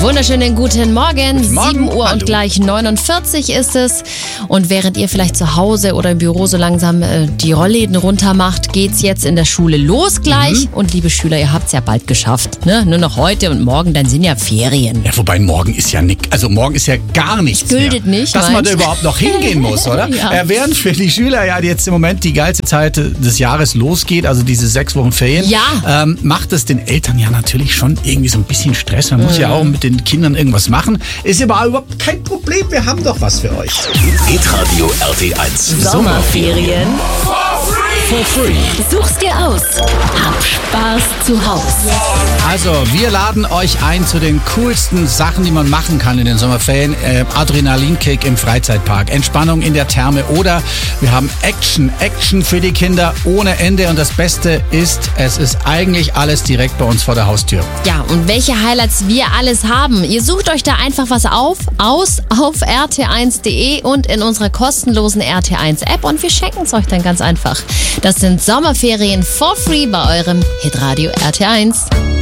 Wunderschönen guten Morgen. Guten Morgen. 7 Uhr Hallo. und gleich 49 ist es. Und während ihr vielleicht zu Hause oder im Büro so langsam die Rollläden runter macht, geht's jetzt in der Schule los gleich. Und liebe Schüler, ihr habt's ja bald geschafft. Ne? Nur noch heute und morgen, dann sind ja Ferien. Ja, wobei morgen ist ja morgen ist ja gar nichts Gültet mehr. nicht, dass man meinst da du? überhaupt noch hingehen muss, oder? Ja. Während für die Schüler ja jetzt im Moment die geilste Zeit des Jahres losgeht, also diese 6 Wochen Ferien, macht es den Eltern ja natürlich schon irgendwie so ein bisschen Stress. Man muss ja auch mit den Kindern irgendwas machen. Ist aber überhaupt kein Problem, wir haben doch was für euch. Hitradio RT1. Sommerferien. For free. Such's dir aus. Hab Spaß zu Hause. Also, wir laden euch ein zu den coolsten Sachen, die man machen kann in den Sommerferien. Adrenalinkick im Freizeitpark, Entspannung in der Therme oder wir haben Action für die Kinder ohne Ende. Und das Beste ist, es ist eigentlich alles direkt bei uns vor der Haustür. Ja, und welche Highlights wir alles haben. Ihr sucht euch da einfach was aus auf rt1.de und in unserer kostenlosen RT1-App und wir schenken es euch dann ganz einfach. Das sind Sommerferien for free bei eurem Hitradio RT1.